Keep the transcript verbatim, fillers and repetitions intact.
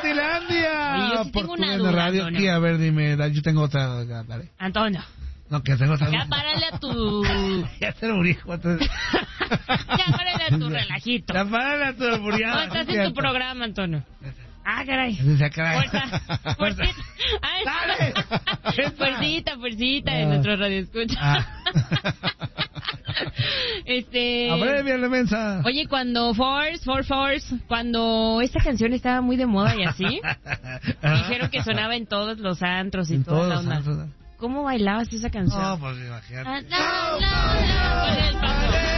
Inutilandia. Oye, yo sí por tengo tu una bien duda, de radio. Antonio. Y a ver, dime, da- yo tengo otra. Dale. Antonio, No, que tengo otra. ya párale a tu... Ya se lo murió. entonces- ya párale a tu relajito. Ya párale a tu No muriado. estás en tu programa, Antonio. Ah, caray. Ya, caray. Fuerza, fuercita. Ay, Dale. fuercita, fuercita de Ah. nuestro radio escucha. Ah. Este. Abrevia la mensa. Oye, cuando Force, For Force, cuando esta canción estaba muy de moda y así, dijeron que sonaba en todos los antros y En toda la todos onda. los antros. ¿Cómo bailabas esa canción? No, pues imagínate. Ah, no, no, no, con el paso.